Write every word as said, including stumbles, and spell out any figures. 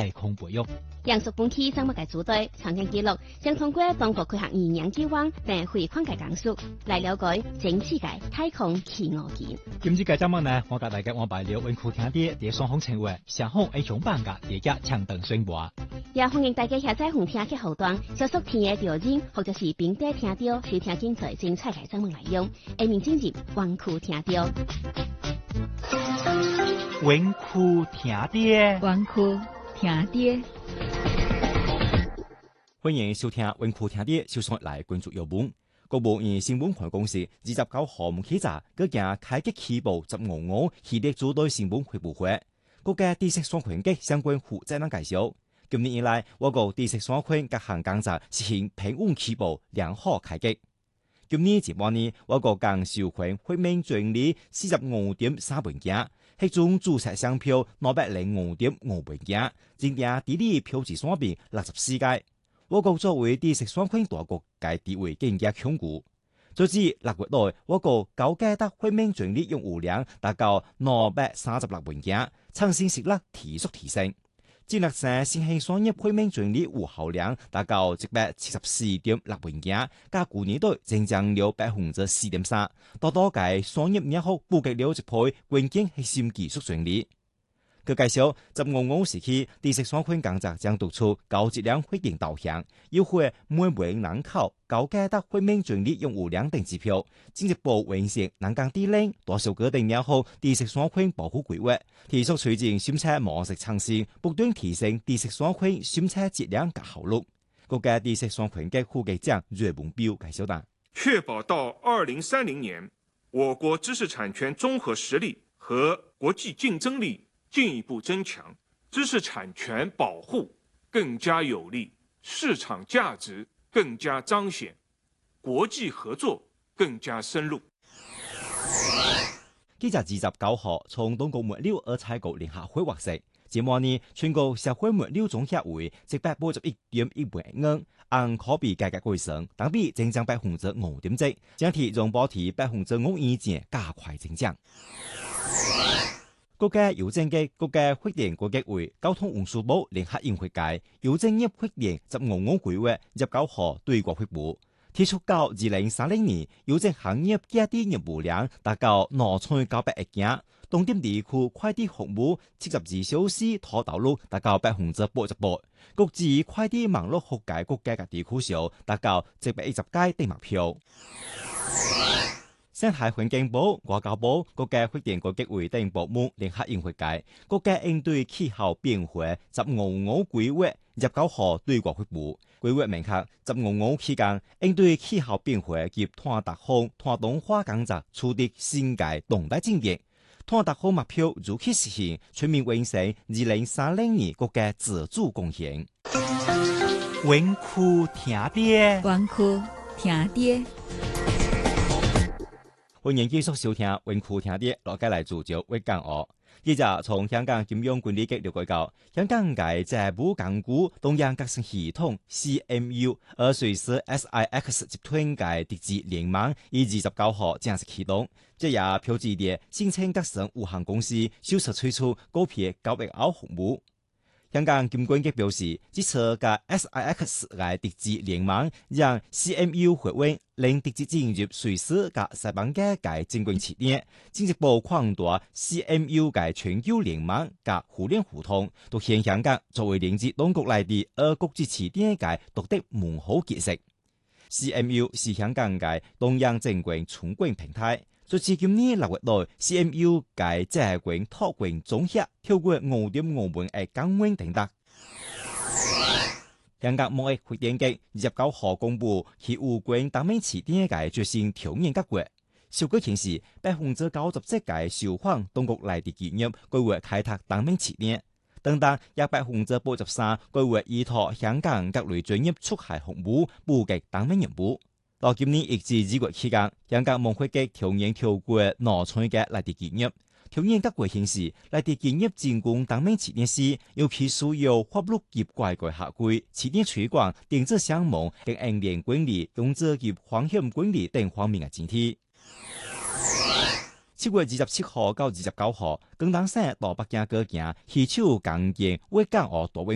太空培育。 陽朔本區生物嘅組隊長期記錄，將通過當局開行營養計劃並回饋嘅講述，來了解整體嘅太空氣候件。 今次嘅節目呢，我甲大家安排了溫酷聽啲啲雙紅情話，上紅一種版嘅啲家強等宣播。 也歡迎大家下載紅聽嘅後端，小速聽嘅調音，或者是並帶聽到收聽精彩精彩嘅新聞內容。下面進入溫酷聽到。 溫酷聽啲， 溫酷聽啲。 歡迎收聽溫酷聽啲，首先來關注新聞。國務院新聞辦公室二十九號午起早，舉行開機起步十五五系列組隊新聞發佈會，國家知識產權嘅相關負責人介紹。今年以來，我國知識產權各項工作實行平穩起步、良好開機。今年前半年，我國共授權發明專利四十五點三萬件，核准註冊商標兩百零五點五萬件，增加地理標誌產品六十四個。我國作為知識產權大國，該地位更加鞏固。截至六月內，我國高階得發明專利用戶量達到兩百三十六萬件，創新實力提速提升。戰略性新興產業發明專利有效量達到一百七十四點六萬件，較去年度增長了百分之四點三，多多嘅產業業務布局了一批關鍵核心技術專利。佢介紹，十五五時期，知識產權工作將督促高質量發展導向，優化每門人口、高階得發明專利用戶量等指標，進一步完成人工智能、大數據等良好知識產權保護規劃，提速推進審查模式創新，不斷提升知識產權審查質量及效率。國家知識產權嘅副局長聶文彪介紹道： 確保到二零三零年，我國知識產權綜合實力和國際競爭力進一步增強，知識產權保護更加有力，市場價值更加彰顯，國際合作更加深入。 記者二十九號從東國末六二採購聯合會獲悉，前半年全國社會末六總協會一百八十一點一萬元，按可比價格計算，同比增長百分之五點七，整體總保體百分之五以上加快增長。國家郵政局、國家發展國際會、交通運輸部聯合印發嘅郵政業發展十五五規劃，二十九號對外發布，提出到二零三零年，郵政行業基地業務量達到兩千九百億件，重點地區快遞服務七十二小時可投入達到百分之八十八，國際快遞網絡覆蓋國家嘅地區數達到一百一十個的目標。生態環境部、外交部、國家發展國際會等部門聯合印發嘅國家應對氣候變化十五五規劃，二十九號對外發布。規劃明確，十五五期間應對氣候變化及碳達峰、碳凍化工作取得新嘅重大進展。碳達峰目標如期實現，全面完成二零三零年國家自主貢獻。 溫酷聽啲， 溫酷聽啲。 歡迎繼續收聽溫酷聽啲，落街嚟聚焦粵港澳。記者從香港金融管理局了解到，香港嘅債務港股東洋革新系統 C M U， 而瑞士 S I X 集團嘅直資聯盟以二十九號正式啟動，這也標誌住新青革新有限公司首次推出股票交易後服務。香港金管局表示，這次嘅 S I X 嘅直資聯盟讓 C M U 回溫，令直接進入瑞士嘅西班牙嘅證券市場，進一步擴大 C M U 嘅全球聯盟嘅互聯互通，凸顯香港作為連接當局內地而國際市場嘅獨特門戶角色。C M U 是香港嘅東洋證券存管平台。截至今年六月內 ，C M U 嘅債券託管總額超過五點五萬億港元等得。香港貿易發展局二十九號公布其有關當面市場嘅最新調研結果，數據顯示百分之九十七嘅受訪當局內地企業規劃開拓當面市場，等等有百分之八十三規劃依託香港各類專業出海服務布局當面業務。到今年一至二月期間，香港貿發局調研超過兩千嘅內地企業。調研結果顯示，內地企業進攻當面市場時，尤其需要法律及規矩合規、市場推廣、電子商務、跟安全管理、用資及風險管理等方面嘅前提。七月二十七號到二十九號，廣東省到北京過境，攜手共建粵港澳大灣